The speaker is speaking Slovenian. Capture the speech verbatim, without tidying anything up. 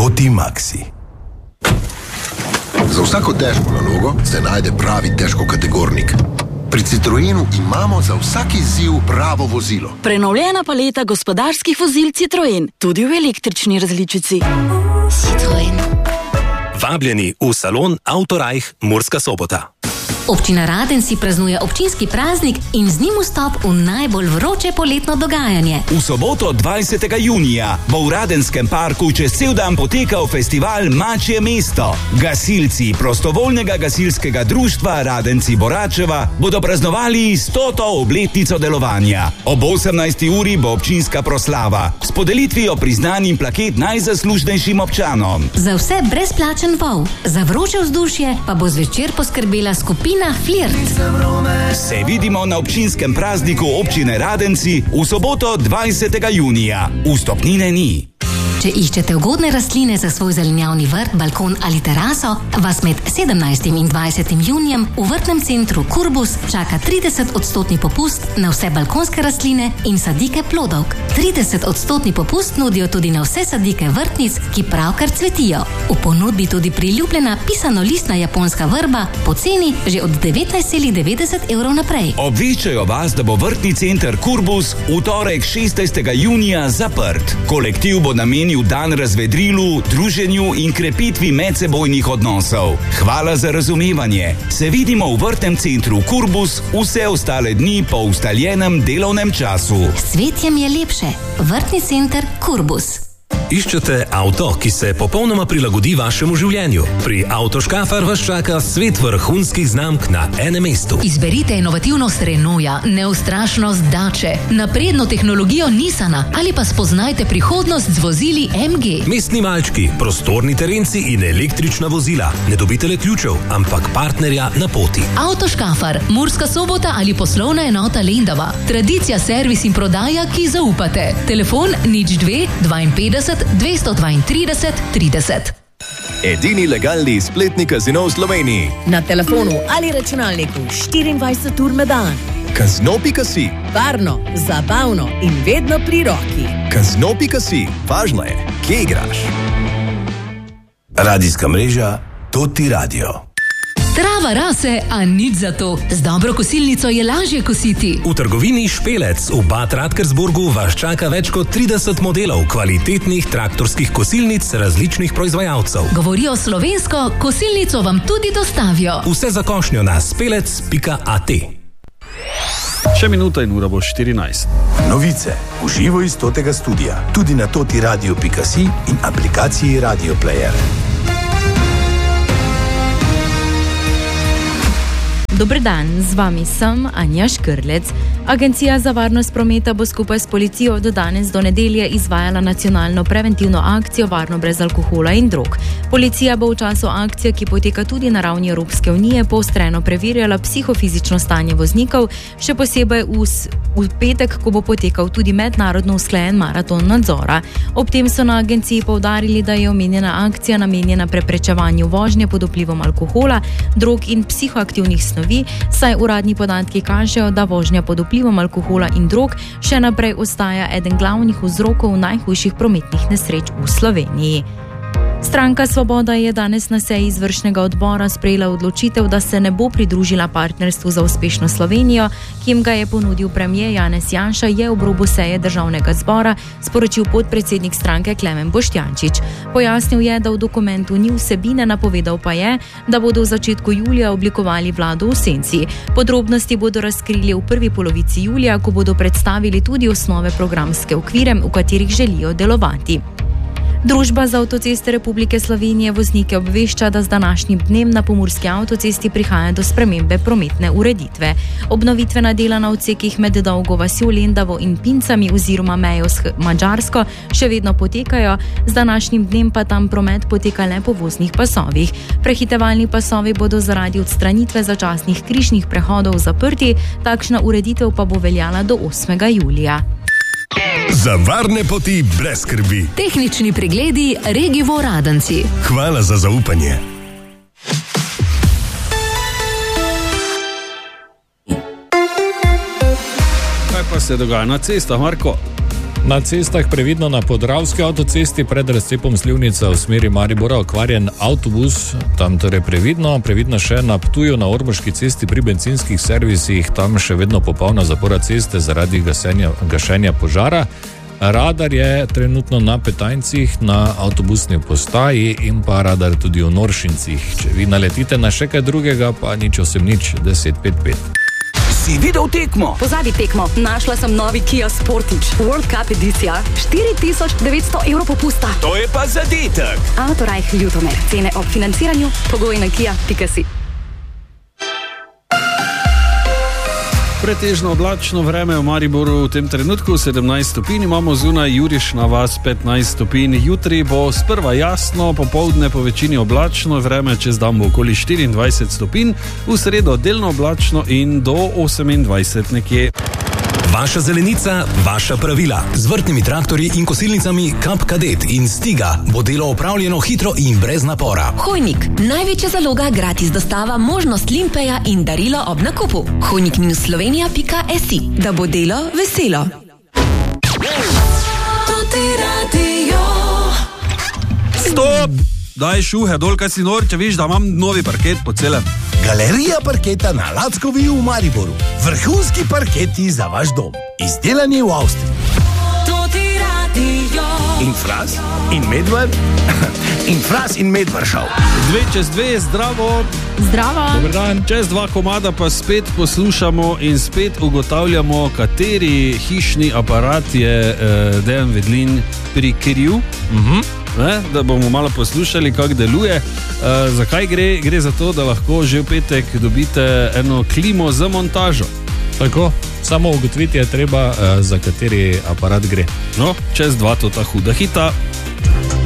Toti Maxi. Za vsako težko nalogo se najde pravi težkokategornik. Pri Citroenu imamo za vsak izziv pravo vozilo. Prenovljena paleta gospodarskih vozil Citroen, tudi v električni različici. Citroen. Vabljeni v salon Autorajh Murska Sobota. Občina Radenci praznuje občinski praznik in z njim vstop v najbolj vroče poletno dogajanje. V soboto dvajsetega junija bo v Radenskem parku čez cel dan potekal festival Mačje mesto. Gasilci prostovoljnega gasilskega društva Radenci Boračeva bodo praznovali stoto obletnico delovanja. Ob osemnajsti uri bo občinska proslava s podelitvijo priznanj in plaket najzaslužnejšim občanom. Za vse brezplačen vol, za vroče vzdušje pa bo zvečer poskrbela skupina Flirt. Se vidimo na občinskem prazniku občine Radenci v soboto dvajsetega junija. Vstopnine ni. Če iščete ugodne rastline za svoj zelenjavni vrt, balkon ali teraso, vas med sedemnajstim in dvajsetim junijem v vrtnem centru Kurbus čaka trideset odstotni popust na vse balkonske rastline in sadike plodovk. trideset odstotni popust nudijo tudi na vse sadike vrtnic, ki pravkar cvetijo. V ponudbi tudi priljubljena pisanolistna japonska vrba po ceni že od devetnajst celih devetdeset evrov naprej. Obveščajo vas, da bo vrtni center Kurbus v torek šestnajstega junija zaprt. Kolektiv bo namenil dan razvedrilu, druženju in krepitvi medsebojnih odnosov. Hvala za razumevanje. Se vidimo v vrtnem centru Kurbus vse ostale dni po ustaljenem delovnem času. S cvetjem je lepše. Vrtni center Kurbus. Iščete avto, ki se popolnoma prilagodi vašemu življenju? Pri Avtoškafar vas čaka svet vrhunskih znamk na enem mestu. Izberite inovativnost Renaulta, neustrašnost Dače, napredno tehnologijo Nissana ali pa spoznajte prihodnost z vozili M G. Mestni malčki, prostorni terenci in električna vozila. Ne dobite le ključev, ampak partnerja na poti. Avtoškafar, Murska Sobota ali poslovna enota Lendava. Tradicija, servis in prodaja, ki zaupate. Telefon nič dve dvainpetdeset dvesto dvaintrideset trideset. Edini legalni spletni kazino v Sloveniji. Na telefonu ali računalniku štiriindvajset ur na dan. Kazino pika si. Varno, zabavno in vedno pri roki. Kazino pika si. Važno je, kje igraš. Radijska mreža Toti Radio. Trava rase, a nič za to. Z dobro kosilnico je lažje kositi. V trgovini Špelec v Bad Radkersburgu vas čaka več kot trideset modelov kvalitetnih traktorskih kosilnic različnih proizvajalcev. Govorijo slovensko, kosilnico vam tudi dostavijo. Vse za košnjo na spelec pika at. Še minuta in ura bo štirinajst. Novice v živo iz Totega studia, tudi na toti radio pika si in aplikaciji Radio Player. Dober dan, z vami sem Anja Škrlec. Agencija za varnost prometa bo skupaj s policijo do danes do nedelje izvajala nacionalno preventivno akcijo Varno brez alkohola in drog. Policija bo v času akcije, ki poteka tudi na ravni Evropske unije, poostreno preverjala psihofizično stanje voznikov, še posebej v, v petek, ko bo potekal tudi mednarodno usklajen maraton nadzora. Ob tem so na agenciji poudarili, da je omenjena akcija namenjena preprečevanju vožnje pod vplivom alkohola, drog in psihoaktivnih snovi, saj uradni podatki kažejo, da vožnja pod vplivom alkohola in drog še naprej ostaja eden glavnih vzrokov najhujših prometnih nesreč v Sloveniji. Stranka Svoboda je danes na seji izvršnega odbora sprejela odločitev, da se ne bo pridružila partnerstvu za uspešno Slovenijo, ki jim ga je ponudil premier Janez Janša, je ob robu seje državnega zbora sporočil podpredsednik stranke Klemen Boštjančič. Pojasnil je, da v dokumentu ni vsebine, napovedal pa je, da bodo v začetku julija oblikovali vlado v senci. Podrobnosti bodo razkrili v prvi polovici julija, ko bodo predstavili tudi osnove programske okvire, v katerih želijo delovati. Družba za avtoceste Republike Slovenije voznike obvešča, da z današnjim dnem na pomurski avtocesti prihaja do spremembe prometne ureditve. Obnovitvena dela na odsekih med Dolgo vasjo, Lendavo in Pincami oziroma mejo s Madžarsko še vedno potekajo, z današnjim dnem pa tam promet poteka le po voznih pasovih. Prehitevalni pasovi bodo zaradi odstranitve začasnih križnih prehodov zaprti, takšna ureditev pa bo veljala do osmega julija. Za varne poti brez skrbi. Tehnični pregledi Regivo Radenci. Hvala za zaupanje. Kaj pa se dogaja na cestah, Marko? Na cestah previdno na Podravski avtocesti pred razcepom Slivnica v smeri Maribora okvarjen avtobus, tam torej previdno, previdno še na Ptuju na Ormoški cesti pri bencinskih servisih, tam še vedno popolna zapora ceste zaradi gasenja, gašenja požara. Radar je trenutno na Petajncih, na avtobusni postaji in pa radar tudi v Noršincih. Če vi naletite na še kaj drugega, pa nič osem nič deset pet pet. Si videl tekmo? Pozabi tekmo, našla sem novi Kia Sportage, World Cup edicija, štiri tisoč devetsto evrov popusta. To je pa zadetek. Autorajh Ljutomer, cene ob financiranju, pogoji na kia pika si. Pretežno oblačno vreme v Mariboru v tem trenutku, sedemnajst stopinj, imamo zunaj Jurišna vas petnajst stopinj. Jutri bo sprva jasno, popoldne po večini oblačno vreme, čez dan bo okoli štiriindvajset stopinj, v sredo delno oblačno in do osemindvajset nekje. Vaša zelenica, vaša pravila. Z vrtnimi traktorji in kosilnicami Kap Kadet in Stiga bo delo opravljeno hitro in brez napora. Hojnik, največja zaloga, gratis dostava, možnost limpeja in darilo ob nakupu. hojnik slovenija pika si, da bo delo veselo. Stop! Daj šuhe dol, kaj si nor, če viš, da imam novi parket po celem. Galerija parketa na Lackovi v Mariboru. Vrhunski parketi za vaš dom. Izdelani v Avstriji. In Fras, in Medvar, in Fras in Medvaršav. Dve čez dve, zdravo. Zdravo. Dober dan. Čez dva komada pa spet poslušamo in spet ugotavljamo, kateri hišni aparat je uh, Dejan Vedlin prikril. Uh-huh. Ne, da bomo malo poslušali, kako deluje. Uh, zakaj gre? Gre za to, da lahko že v petek dobite eno klimo za montažo. Tako, samo ugotoviti je treba, uh, za kateri aparat gre. No, čez dva to ta huda hita.